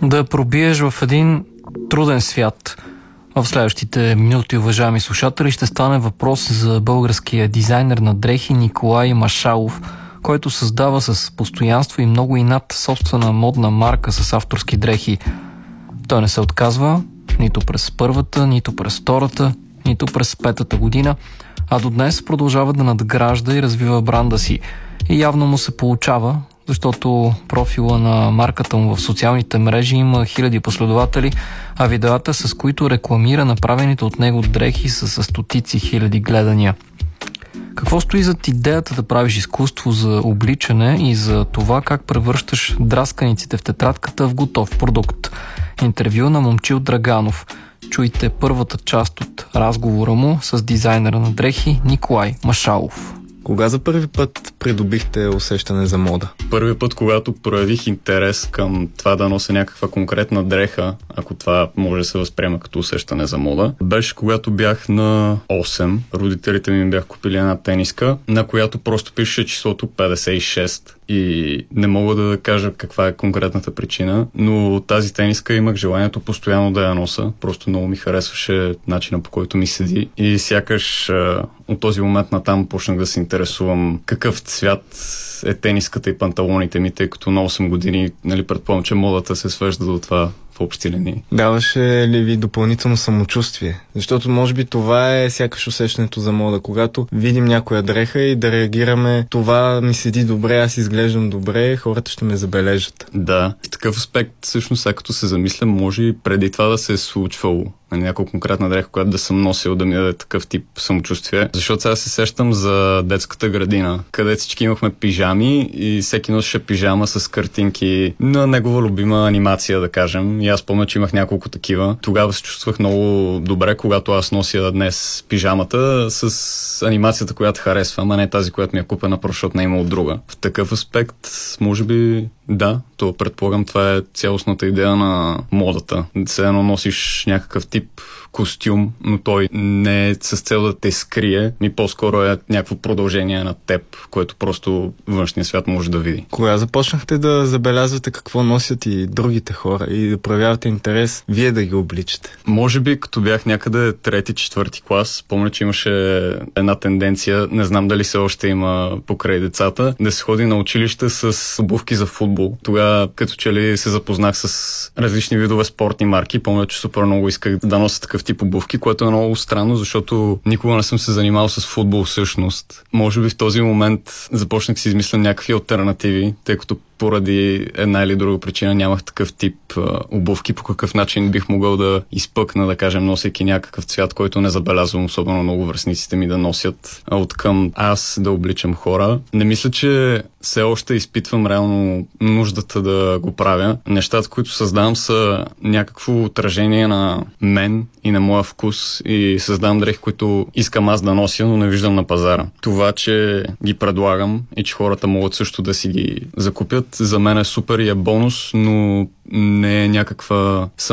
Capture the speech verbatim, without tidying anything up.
да пробиеш в един труден свят. В следващите минути, уважаеми слушатели, ще стане въпрос за българския дизайнер на дрехи Николай Машалов, който създава с постоянство и много инат собствена модна марка с авторски дрехи. Той не се отказва нито през първата, нито през втората, нито през петата година, а до днес продължава да надгражда и развива бранда си. И явно му се получава, защото профила на марката му в социалните мрежи има хиляди последователи, а видеята, с които рекламира направените от него дрехи, са с стотици хиляди гледания. Какво стои зад идеята да правиш изкуство за обличане и за това как превръщаш драсканиците в тетрадката в готов продукт? Интервю на Момчил Драганов. Чуйте първата част от разговора му с дизайнера на дрехи Николай Машалов. Кога за първи път придобихте усещане за мода? Първи път, когато проявих интерес към това да нося някаква конкретна дреха, ако това може да се възприема като усещане за мода, беше когато бях на осем. Родителите ми бях купили една тениска, на която просто пише числото петдесет и шест. И не мога да кажа каква е конкретната причина, но тази тениска имах желанието постоянно да я нося. Просто много ми харесваше начина, по който ми седи. И сякаш от този момент натам почнах да се интересувам какъв цвят е тениската и панталоните ми, тъй като на осем години, нали, предполагам, че модата се свежда до това в общи линии. Даваше ли ви допълнително самочувствие? Защото може би това е сякаш усещането за мода. Когато видим някоя дреха и да реагираме, това ми седи добре, аз изглеждам добре, хората ще ме забележат. Да, в такъв аспект, всъщност, сега като се замисля, може и преди това да се е случвало на някаква конкретна дреха, която да съм носил, да ми даде такъв тип самочувствие. Защото сега се сещам за детската градина, където всички имахме пижами и всеки носеше пижама с картинки на негова любима анимация, да кажем. И аз помня, че имах няколко такива. Тогава се чувствах много добре, когато аз нося днес пижамата с анимацията, която харесвам, а не тази, която ми е купена, защото не е имал друга. В такъв аспект, може би, да, то предполагам, това е цялостната идея на модата. Все едно носиш някакъв тип костюм, но той не е с цел да те скрие, ми по-скоро е някакво продължение на теб, което просто външния свят може да види. Кога започнахте да забелязвате какво носят и другите хора и да проявявате интерес вие да ги обличате? Може би като бях някъде трети, четвърти клас, помня, че имаше една тенденция, не знам дали се още има покрай децата, да се ходи на училище с обувки за футбол. Тогава като че ли се запознах с различни видове спортни марки, помня, че супер много исках да нося такъв тип обувки, което е много странно, защото никога не съм се занимавал с футбол всъщност. Може би в този момент започнах си измисля някакви алтернативи, тъй като поради една или друга причина нямах такъв тип а, обувки, по какъв начин бих могъл да изпъкна, да кажем, носейки някакъв цвят, който не забелязвам особено много връстниците ми да носят, а от към аз да обличам хора. Не мисля, че все още изпитвам реално нуждата да го правя. Нещата, които създавам, са някакво отражение на мен и на моя вкус и създавам дрехи, които искам аз да нося, но не виждам на пазара. Това, че ги предлагам и че хората могат също да си ги закупят, за мен е супер и е бонус, но не е някаква